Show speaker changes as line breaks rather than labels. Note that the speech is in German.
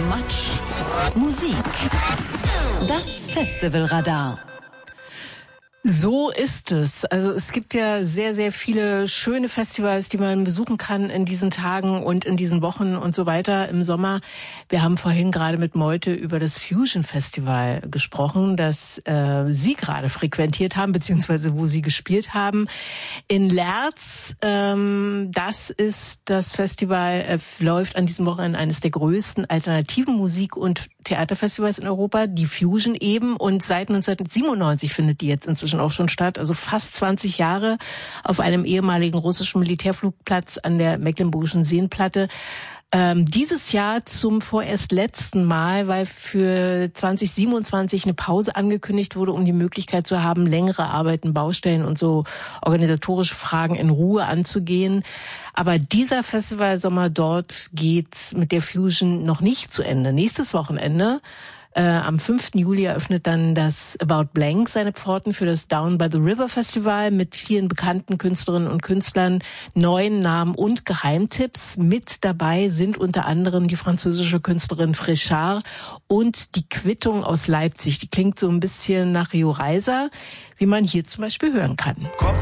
Matsch. Musik. Das Festivalradar.
So ist es. Also es gibt ja sehr, sehr viele schöne Festivals, die man besuchen kann in diesen Tagen und in diesen Wochen und so weiter im Sommer. Wir haben vorhin gerade mit Meute über das Fusion Festival gesprochen, das Sie gerade frequentiert haben, beziehungsweise wo Sie gespielt haben. In Lerz, das ist das Festival, läuft an diesem Wochenende eines der größten alternativen Musik- und Theaterfestivals in Europa, die Fusion eben. Und seit 1997 findet die jetzt inzwischen auch schon statt, also fast 20 Jahre auf einem ehemaligen russischen Militärflugplatz an der Mecklenburgischen Seenplatte. Dieses Jahr zum vorerst letzten Mal, weil für 2027 eine Pause angekündigt wurde, um die Möglichkeit zu haben, längere Arbeiten, Baustellen und so organisatorische Fragen in Ruhe anzugehen. Aber dieser Festivalsommer dort geht mit der Fusion noch nicht zu Ende. Nächstes Wochenende, am 5. Juli eröffnet dann das About Blank seine Pforten für das Down by the River Festival mit vielen bekannten Künstlerinnen und Künstlern, neuen Namen und Geheimtipps. Mit dabei sind unter anderem die französische Künstlerin Fréchard und die Quittung aus Leipzig. Die klingt so ein bisschen nach Rio Reiser, wie man hier zum Beispiel hören kann.